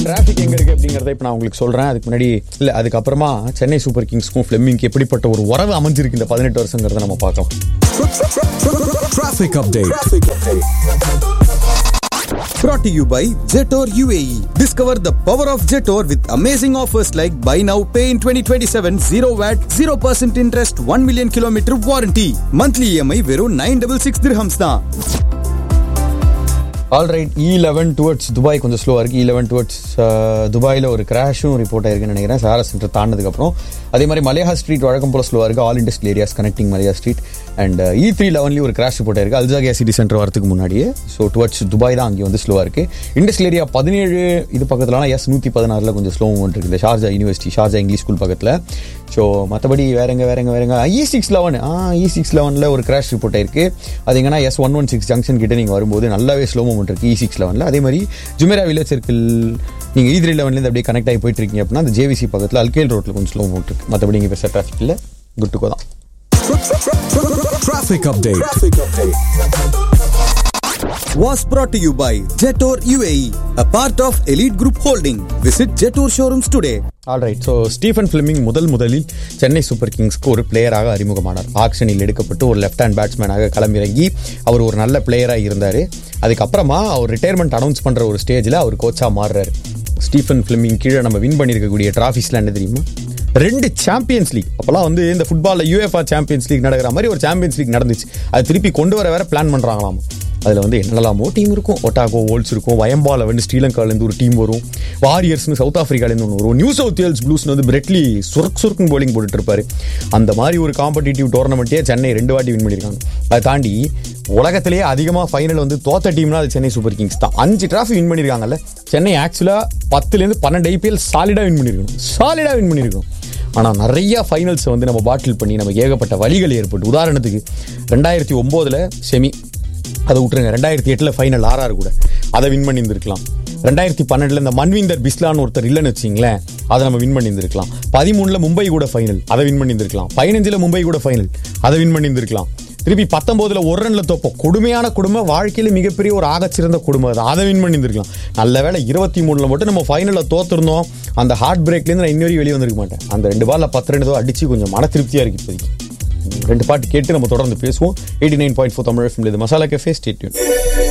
Traffic எங்க இருக்கு அப்படிங்கறத இப்ப நான் உங்களுக்கு சொல்றேன். அதுக்கு முன்னாடி இல்ல அதுக்கப்புறமா சென்னை சூப்பர் கிங்ஸ்க்கும் ஃபிளெமிங்க்கு எப்படிப்பட்ட ஒரு உறவு அமைஞ்சிருக்கு இந்த 18 வருஷங்கிறத நம்ம பார்க்கலாம். Traffic update. Brought to you by Jetor UAE. Discover the power of Jetor with amazing offers like buy now, pay in 2027, 0 VAT, 0% interest, 1 million kilometer warranty. Monthly EMI வெறும் 966 dirhams தான். ஆல்ரைட், E11 டுவர்ட்ஸ் துபாய் கொஞ்சம் ஸ்லோவாக இருக்குது. E11 towards துபாயில் ஒரு கிராஷும் report ஆயிருக்குன்னு நினைக்கிறேன் சாரா centre தாண்டதுக்கப்புறம். அதே மாதிரி மலையா ஸ்ட்ரீட் வழக்கம் போல் ஸ்லோவாக இருக்குது. ஆல் இண்டஸ்ட்ரியல் ஏரியாஸ் கனெக்டிங் மலையா ஸ்ட்ரீட் அண்ட் E311 ஒரு கிராஷ் ரிப்போர்ட் ஆயிருக்கு அல்ஜாகியா சிட்டி சென்டர் வரதுக்கு முன்னாடியே. ஸோ டுவர்ட்ஸ் துபாய் தான் அங்கே வந்து ஸ்லோவாக இருக்குது. இண்டஸ்ட்ரியல் ஏரியா 17 இது பக்கத்துலனா S116 கொஞ்சம் ஸ்லோ மூவ்மெண்ட் இருக்குது Sharjah university Sharjah English school பக்கத்தில். ஸோ மற்றபடி வேறங்க E611 ஒரு கிராஷ் ரிப்போர்ட் ஆயிருக்கு. அது எங்கன்னா S116 ஜங்ஷன் கிட்ட நீங்கள் வரும்போது நல்லாவே ஸ்லோ மூவ்மெண்ட் இருக்குது E611. அதே மாதிரி ஜுமேரா வில்லேஜ் சர்க்கிள் நீங்கள் E311 அப்படியே கனெக்ட் ஆகி போயிட்டு இருக்கீங்க அப்படின்னா அந்த JVC பக்கத்தில் அல்கேல் ரோட்டில் கொஞ்சம் ஸ்லோ மூவ்மெண்ட் இருக்குது. மற்றபடி இங்கே பெருசாக டிராஃபிக் இல்லை, குட் டு கோ தான். Traffic update was brought to you by Jetor UAE, a part of Elite Group Holding. Visit Jetor showrooms today. Alright, so Stephen Fleming முதலில் சென்னை சூப்பர் கிங்ஸ்க்கு ஒரு பிளேயராக அறிமுகமானார். ஆக்ஷனில் எடுக்கப்பட்டு ஒரு லெஃப்ட் ஹேண்ட் பேட்ஸ்மேனாக களமிறங்கி அவர் ஒரு நல்ல பிளேயராக இருந்தார். அதுக்கப்புறமா அவர் ரிட்டையர்மெண்ட் அனௌன்ஸ் பண்ணுற ஒரு ஸ்டேஜில் அவர் கோச்சாக மாறுறாரு. ஸ்டீஃபன் ஃபிளெமிங் கீழே நம்ம வின் பண்ணியிருக்கக்கூடிய ட்ராஃபிஸ்லாம் என்ன தெரியுமா? 2 சாம்பியன்ஸ் லீக். அப்போல்லாம் வந்து இந்த ஃபுட்பாலில் UEFA சாம்பியன்ஸ் லீக் நடக்கிற மாதிரி ஒரு சாம்பியன்ஸ் லீக் நடந்துச்சு. அது திருப்பி கொண்டு வர வேற பிளான் பண்ணுறாங்களாம். அதில் வந்து என்னெல்லாமோ டீம் இருக்கும். ஒட்டாகோ வோல்ஸ் இருக்கும், வயம்பாவில் வந்து ஸ்ரீலங்காலேருந்து ஒரு டீம் வரும், வாரியர்ஸ்னு சவுத் ஆஃப்ரிக்காலேருந்து ஒன்று வரும், நியூ சவுத் வேல்ஸ் ப்ளூஸ்னு வந்து பிரெட்லி சுருக்குன்னு போலிங் போட்டுட்டு இருப்பாரு. அந்த மாதிரி ஒரு காம்படிட்டிவ் டோர்னமெண்ட்டே சென்னை 2 வாட்டி வின் பண்ணியிருக்காங்க. அதை தாண்டி உலகத்திலேயே அதிகமாக ஃபைனல் வந்து தோத்த டீம்னா அது சென்னை சூப்பர் கிங்ஸ் தான். 5 டிராஃபி வின் பண்ணியிருக்காங்கல்ல. சென்னை ஆக்சுவலாக 10லேருந்து 12 IPL சாலிடாக வின் பண்ணியிருக்கணும். ஆனால் நிறைய ஃபைனல்ஸை வந்து நம்ம பாட்டில் பண்ணி நமக்கு ஏகப்பட்ட வழிகள் ஏற்பட்டு, உதாரணத்துக்கு 2009 செமி அதை விட்டுருங்க, 2008 ஃபைனல் RR கூட அதை வின் பண்ணி இருந்திருக்கலாம். 2012 இந்த மன்விந்தர் பிஸ்லான்னு ஒருத்தர் இல்லைன்னு வச்சிங்களேன், அதை நம்ம வின் பண்ணி இருந்திருக்கலாம். 13 மும்பை கூட ஃபைனல், அதை வின் பண்ணி இருந்திருக்கலாம். 15 மும்பை கூட ஃபைனல், அதை வின் பண்ணி இருந்திருக்கலாம். திருப்பி 19 ஒரு ரன்ல தோப்போம், கொடுமையான கொடுமை, வாழ்க்கையில மிகப்பெரிய ஒரு ஆகச்சிறந்த கொடுமை, அதை வின் பண்ணி இருந்திருக்கலாம். நல்ல வேளை 23 மட்டும் நம்ம ஃபைனல்ல தோத்துருந்தோம். அந்த ஹார்ட் பிரேக்லேருந்து நான் இன்னொரு வெளியே வந்திருக்க மாட்டேன். அந்த 2 பால்ல 10 ரன் அடிச்சு கொஞ்சம் மன திருப்தியா இருக்கு இப்போதைக்கு. 2 பாட்டு கேட்டு நம்ம தொடர்ந்து பேசுவோம். 89.4 Tamil FM masala cafe, stay tune.